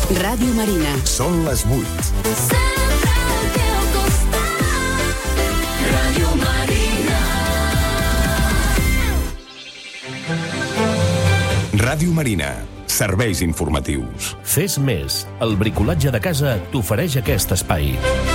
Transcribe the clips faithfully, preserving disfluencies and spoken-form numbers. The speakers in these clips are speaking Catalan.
Ràdio Marina. Són les vuit. Sempre al teu costat. Ràdio Marina. Ràdio Marina. Serveis informatius. Fes més. El bricolatge de casa t'ofereix aquest espai.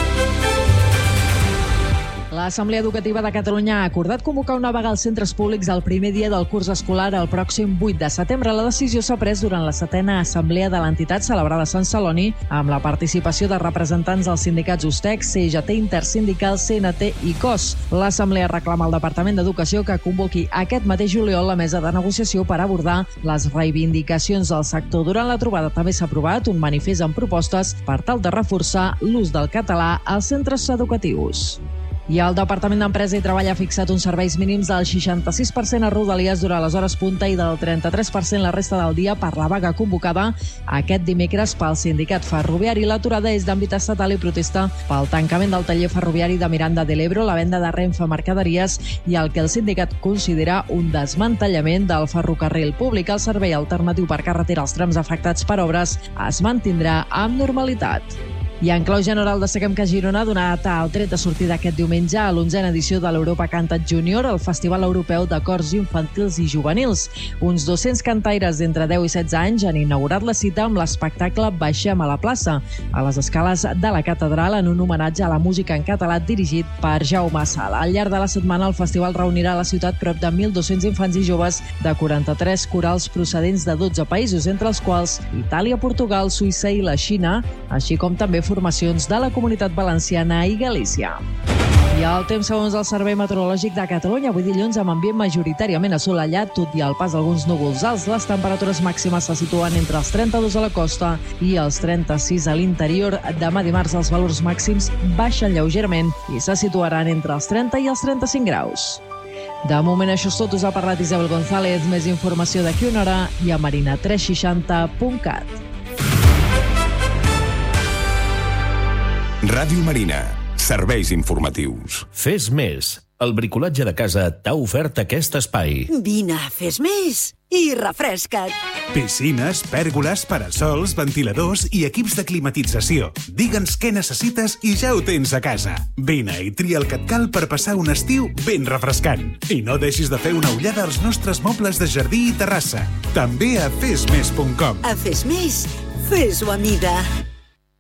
L'Assemblea Educativa de Catalunya ha acordat convocar una vaga als centres públics el primer dia del curs escolar el pròxim vuit de setembre. La decisió s'ha pres durant la setena assemblea de l'entitat celebrada a Sant Celoni amb la participació de representants dels sindicats Ustec, C G T, Intersindical, C N T i C O S. L'Assemblea reclama al Departament d'Educació que convoqui aquest mateix juliol la mesa de negociació per abordar les reivindicacions del sector. Durant la trobada també s'ha aprovat un manifest amb propostes per tal de reforçar l'ús del català als centres educatius. I el Departament d'Empresa i Treball ha fixat uns serveis mínims del seixanta-sis per cent a Rodalies durant les hores punta i del trenta-tres per cent la resta del dia per la vaga convocada aquest dimecres pel sindicat ferroviari. L'aturada és d'àmbit estatal i protesta pel tancament del taller ferroviari de Miranda de l'Ebro, la venda de Renfe Mercaderies i el que el sindicat considera un desmantellament del ferrocarril públic. El servei alternatiu per carretera als trams afectats per obres es mantindrà amb normalitat. I en clau general destaquem que Girona ha donat el tret de sortida aquest diumenge a l'onzena edició de l'Europa Cantat Júnior, el Festival Europeu de Cors Infantils i Juvenils. Uns dos-cents cantaires d'entre deu i setze anys han inaugurat la cita amb l'espectacle Baixem a la plaça, a les escales de la catedral, en un homenatge a la música en català dirigit per Jaume Sala. Al llarg de la setmana, el festival reunirà a la ciutat prop de mil dos-cents infants i joves de quaranta-tres corals procedents de dotze països, entre els quals Itàlia, Portugal, Suïssa i la Xina, així com també formacions de la Comunitat Valenciana i Galícia. I el temps segons el Servei Meteorològic de Catalunya, avui dilluns amb ambient majoritàriament assolellat, tot i el pas d'alguns núvols alts. Les temperatures màximes se situen entre els trenta-dos a la costa i els trenta-sis a l'interior. Demà dimarts els valors màxims baixen lleugerament i se situaran entre els trenta i els trenta-cinc graus. De moment això és tot, us ha parlat Isabel González. Més informació d'aquí una hora i a marina tres seixanta punt cat. Ràdio Marina. Serveis informatius. Fes més. El bricolatge de casa t'ha ofert aquest espai. Vine, fes més i refresca't. Piscines, pèrgoles, parasols, ventiladors i equips de climatització. Digue'ns què necessites i ja ho tens a casa. Vine i tria el que et cal per passar un estiu ben refrescant. I no deixis de fer una ullada als nostres mobles de jardí i terrassa. També a fes més punt com. A Fes Més, fes-ho a mida.